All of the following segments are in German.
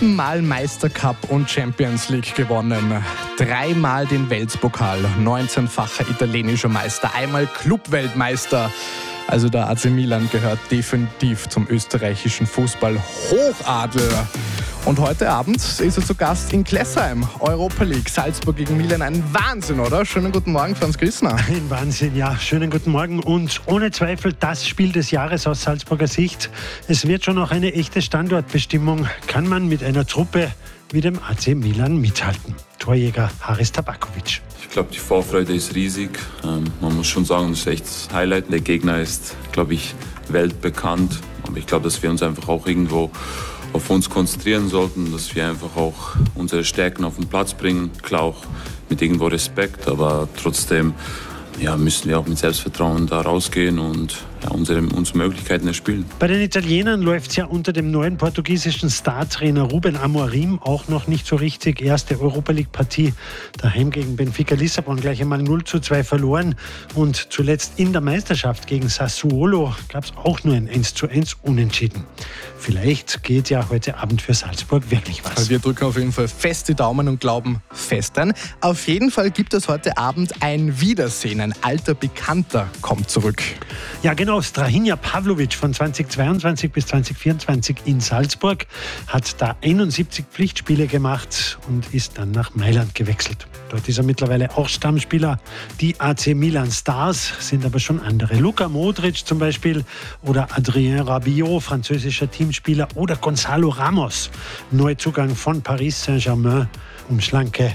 7-mal Meistercup und Champions League gewonnen, 3-mal den Weltpokal, 19-facher italienischer Meister, einmal Clubweltmeister. Also der AC Milan gehört definitiv zum österreichischen Fußball-Hochadel. Und heute Abend ist er zu Gast in Klessheim, Europa League, Salzburg gegen Milan. Ein Wahnsinn, oder? Schönen guten Morgen, Franz Grissner. Ein Wahnsinn, ja. Schönen guten Morgen und ohne Zweifel das Spiel des Jahres aus Salzburger Sicht. Es wird schon noch eine echte Standortbestimmung. Kann man mit einer Truppe wie dem AC Milan mithalten? Torjäger Haris Tabakovic. Ich glaube, die Vorfreude ist riesig. Man muss schon sagen, das ist echt das Highlight. Der Gegner ist, glaube ich, weltbekannt. Aber ich glaube, dass wir uns einfach auch irgendwo auf uns konzentrieren sollten, dass wir einfach auch unsere Stärken auf den Platz bringen. Klar auch mit irgendwo Respekt, aber trotzdem müssen wir auch mit Selbstvertrauen da rausgehen und unsere Möglichkeiten erspielen. Bei den Italienern läuft es ja unter dem neuen portugiesischen Star-Trainer Ruben Amorim auch noch nicht so richtig. Erste Europa-League-Partie daheim gegen Benfica Lissabon gleich einmal 0:2 verloren. Und zuletzt in der Meisterschaft gegen Sassuolo gab es auch nur ein 1:1 Unentschieden. Vielleicht geht ja heute Abend für Salzburg wirklich was. Wir drücken auf jeden Fall fest die Daumen und glauben fest dran. Auf jeden Fall gibt es heute Abend ein Wiedersehen. Ein alter Bekannter kommt zurück. Ja, genau. Strahinja Pavlovic von 2022 bis 2024 in Salzburg hat da 71 Pflichtspiele gemacht und ist dann nach Mailand gewechselt. Dort ist er mittlerweile auch Stammspieler. Die AC Milan Stars sind aber schon andere. Luka Modric zum Beispiel oder Adrien Rabiot, französischer Teamspieler, oder Gonzalo Ramos, Neuzugang von Paris Saint-Germain, um schlanke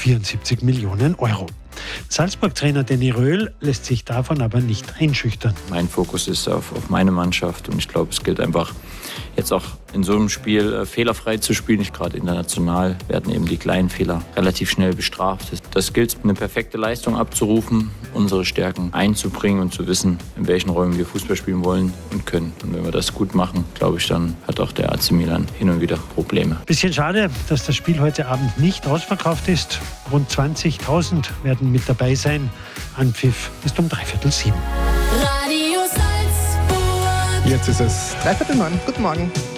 74 Millionen Euro. Salzburg-Trainer Denis Röhl lässt sich davon aber nicht einschüchtern. Mein Fokus ist auf meine Mannschaft und ich glaube, es gilt einfach jetzt auch in so einem Spiel fehlerfrei zu spielen, nicht gerade international, werden eben die kleinen Fehler relativ schnell bestraft. Das gilt, eine perfekte Leistung abzurufen, unsere Stärken einzubringen und zu wissen, in welchen Räumen wir Fußball spielen wollen und können. Und wenn wir das gut machen, glaube ich, dann hat auch der AC Milan hin und wieder Probleme. Bisschen schade, dass das Spiel heute Abend nicht ausverkauft ist. Rund 20.000 werden mit dabei sein. Anpfiff ist um 6:45. Jetzt ist es 6:45. Guten Morgen.